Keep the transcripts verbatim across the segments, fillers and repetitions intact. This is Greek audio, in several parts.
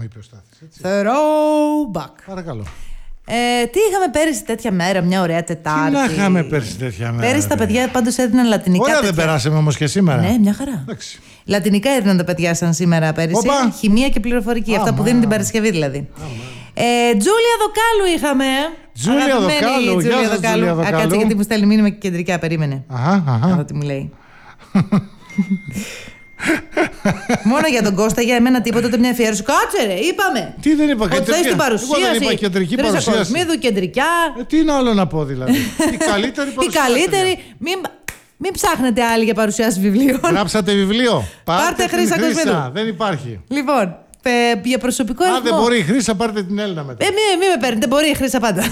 είπε ο Στάθης, έτσι. Throwback. Παρακαλώ. Ε, τι είχαμε πέρυσι τέτοια μέρα, μια ωραία Τετάρτη. Τι να είχαμε πέρυσι τέτοια μέρα. Πέρυσι τα παιδιά πάντως έδιναν λατινικά. Ωραία, τέτοια. δεν περάσαμε όμως και σήμερα. Ναι, μια χαρά. Εντάξει. Λατινικά έδιναν τα παιδιά σαν σήμερα πέρυσι. Οπα. Χημεία και πληροφορική. Άμα. Αυτά που δίνουν την Παρασκευή δηλαδή. Ε, Τζούλια Δοκάλου είχαμε. Τζούλια Αγαπημένη Δοκάλου, Τζούλια γεια σας, Τζούλια Α, Δοκάλου. κάτσε γιατί μου στέλνει μήνυμα και κεντρικά, περίμενε. Αχα, αχα. Να δω τι μου λέει. Μόνο για τον Κώστα, για εμένα τίποτα, ούτε μια αφιέρωση. Κάτσε ρε, είπαμε. Τι δεν είπα, ότι κεντρική. θες την παρουσίαση. Εγώ δεν είπα κεντρική Τρίσα παρουσίαση. Κοσμίδου, κεντρικά. Ε, τι είναι άλλο να πω δηλαδή. Η καλύτερη Η παρουσίαση. καλύτερη. Μην, μην ψάχνετε άλλοι για παρουσιάσει βιβλίων. Γράψατε βιβλίο. Πάρτε την Χρύσα Κοσμίδου. Δεν υπάρχει. Λοιπόν, ε, για προσωπικό αριθμό. Αν δεν μπορεί η Χρύσα, πάρτε την Έλληνα μετά. Ε, μη, μη με παίρνετε, μπορεί η Χρύσα πάντα.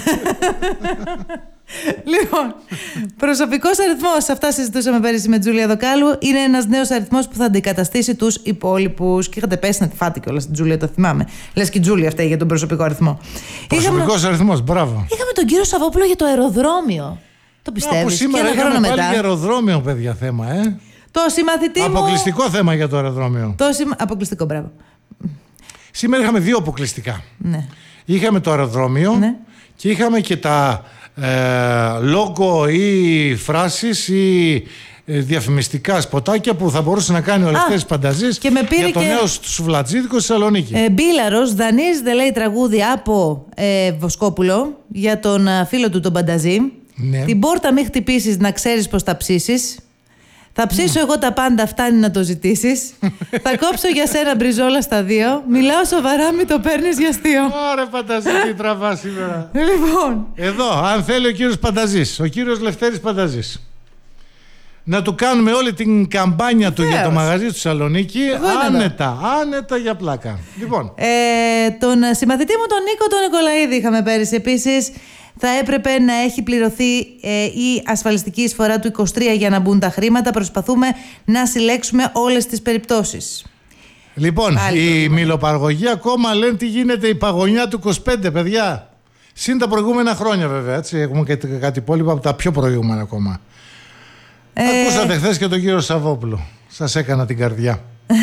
Λοιπόν, προσωπικός αριθμός, αυτά συζητούσαμε πέρυσι με Τζούλια Δοκάλου, είναι ένας νέος αριθμός που θα αντικαταστήσει τους υπόλοιπους. Και είχατε πέσει να τη φάτε κιόλας την Τζούλια, το θυμάμαι. Λες και η Τζούλια αυτή για τον προσωπικό αριθμό. Προσωπικός είχαμε, αριθμός, μπράβο. είχαμε τον κύριο Σαββόπουλο για το αεροδρόμιο. Το πιστεύεις? Από σήμερα και ένα χρόνο είχαμε πάλι μετά. για αεροδρόμιο, παιδιά, θέμα, ε. Το συμμαθητή μου. Αποκλειστικό θέμα για το αεροδρόμιο. Το συμ... Αποκλειστικό, μπράβο. Σήμερα είχαμε δύο αποκλειστικά. Ναι. Είχαμε το αεροδρόμιο, Ναι. και είχαμε και τα ε, λόγο ή φράσεις ή ε, διαφημιστικά σποτάκια που θα μπορούσε να κάνει ο Λευτέρης Πανταζής και με πήρε για το και- νέο σουβλατζίδικο στη Θεσσαλονίκη. Ε, Μπίλαρος δανείζεται, λέει, τραγούδι από ε, Βοσκόπουλο για τον α, φίλο του τον Πανταζή. Ναι. Την πόρτα μη χτυπήσεις, να ξέρεις πως θα ψήσεις. Θα ψήσω εγώ τα πάντα, φτάνει να το ζητήσεις. Θα κόψω για σένα μπριζόλα στα δύο. Μιλάω σοβαρά, μη το παίρνεις για αστείο. Ωραία, Πανταζή, τι τραβά σήμερα. Λοιπόν, Εδώ, αν θέλει ο κύριος Πανταζής, ο κύριος Λευτέρης Πανταζής, να του κάνουμε όλη την καμπάνια του για το Βεβαίως. μαγαζί του Θεσσαλονίκη, Εγώ είμαι εδώ. άνετα, άνετα για πλάκα. Λοιπόν, ε, τον συμμαθητή μου τον Νίκο τον Νικολαίδη είχαμε πέρυσι επίσης. Θα έπρεπε να έχει πληρωθεί ε, η ασφαλιστική εισφορά του είκοσι τρία για να μπουν τα χρήματα. Προσπαθούμε να συλλέξουμε όλες τις περιπτώσεις. λοιπόν Πάλι η προβλήμα. μιλοπαργωγή ακόμα λένε τι γίνεται η παγωνιά του είκοσι πέντε, παιδιά. Συν τα προηγούμενα χρόνια, βέβαια. Έτσι. Έχουμε και κάτι υπόλοιπα από τα πιο προηγούμενα ακόμα. Ε, Ακούσατε χθες και τον κύριο Σαββόπουλο. Σας έκανα την καρδιά.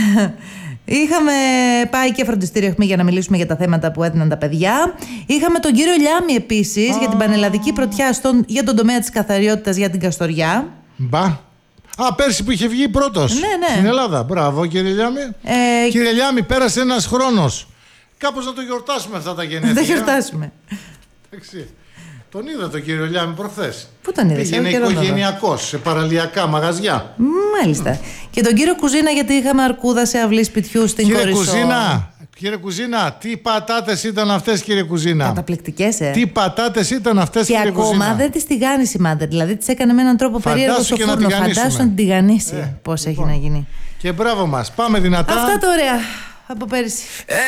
Είχαμε πάει και φροντιστήριο αιχμή για να μιλήσουμε για τα θέματα που έδιναν τα παιδιά. Είχαμε τον κύριο Λιάμι επίσης για την πανελλαδική πρωτιά στον, για τον τομέα της καθαριότητας για την Καστοριά. Μπα. Α, πέρσι που είχε βγει πρώτος. Ναι, ναι. Στην Ελλάδα. Μπράβο, κύριε Λιάμι. Ε, Κύριε Λιάμι, πέρασε ένας χρόνος. Κάπως να το γιορτάσουμε αυτά τα γενέθλια. Θα γιορτάσουμε. Εντάξει. Τον είδα τον κύριο Λιάμι προχθές. Πού τον είδες? Πήγαινε έχω καιρό να δω. οικογενειακός, σε παραλιακά μαγαζιά. Μάλιστα. Και τον κύριο Κουζίνα γιατί είχαμε αρκούδα σε αυλή σπιτιού στην Κύριε Κορισό. Κουζίνα, κύριε Κουζίνα, τι πατάτες ήταν αυτές, κύριε Κουζίνα. Καταπληκτικές, ε. Τι πατάτες ήταν αυτές, Και κύριε ακόμα Κουζίνα. δεν τις τηγάνισε η μάντα. Δηλαδή τις έκανε με έναν τρόπο Φαντάσου περίεργο στο και να φούρνο. τηγανίσουμε. Φαντάσου να την τηγανίσει. Ε, Πώς λοιπόν. έχει να γίνει. Και μπράβο μας. Πάμε δυνατά. Αυτά τα ωραία από πέρυσι.